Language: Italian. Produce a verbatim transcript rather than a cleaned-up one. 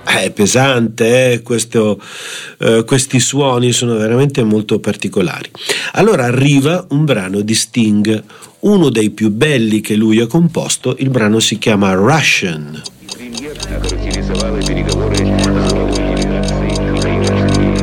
è pesante, eh? Questo, eh, questi suoni sono veramente molto particolari. Allora arriva un brano di Sting, uno dei più belli che lui ha composto. Il brano si chiama Russian. Премьер охарактеризовала переговоры с главой делегации Михаила Шевченко.